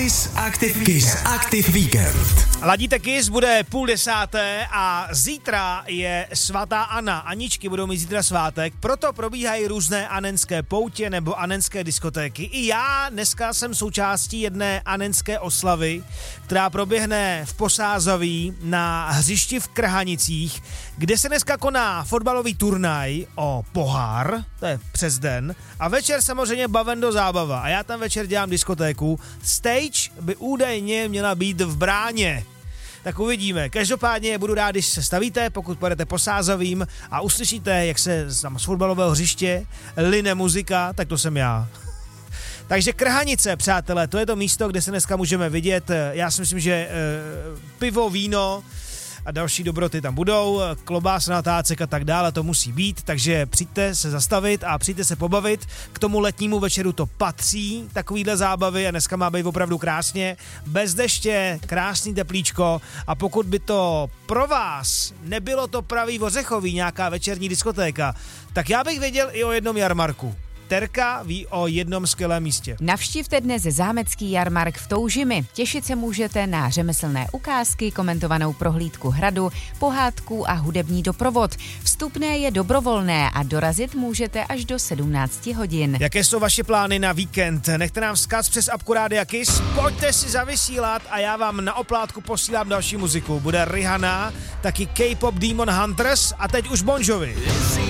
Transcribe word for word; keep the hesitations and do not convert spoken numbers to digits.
Kiss Active, Kiss Active Weekend. Ladíte Kiss, bude půl desáté a zítra je svatá Anna. Aničky budou mít zítra svátek, proto probíhají různé anenské poutě nebo anenské diskotéky. I já dneska jsem součástí jedné anenské oslavy, která proběhne v Posázaví na hřišti v Krhanicích, kde se dneska koná fotbalový turnaj o pohár, to je přes den, a večer samozřejmě bavendo zábava. A já tam večer dělám diskotéku. Stage by údajně měla být v Bráně. Tak uvidíme. Každopádně budu rád, když se stavíte, pokud pojedete Posázavým a uslyšíte, jak se tam z fotbalového hřiště line muzika, tak to jsem já. Takže Krhanice, přátelé, to je to místo, kde se dneska můžeme vidět. Já si myslím, že e, pivo, víno a další dobroty tam budou, klobásna, tácek a tak dále, to musí být, takže přijďte se zastavit a přijďte se pobavit. K tomu letnímu večeru to patří, takovýhle zábavy, a dneska má být opravdu krásně, bez deště, krásný teplíčko, a pokud by to pro vás nebylo to pravý ořechový, nějaká večerní diskotéka, tak já bych věděl i o jednom jarmarku. Terka ví o jednom skvělém místě. Navštivte dnes zámecký jarmark v Toužimi. Těšit se můžete na řemeslné ukázky, komentovanou prohlídku hradu, pohádku a hudební doprovod. Vstupné je dobrovolné a dorazit můžete až do sedmnáct hodin. Jaké jsou vaše plány na víkend? Nechte nám vzkaz přes apku Rádia Kiss, pojďte si zavysílat a já vám na oplátku posílám další muziku. Bude Rihanna, taky K-pop Demon Hunters a teď už Bon Jovi.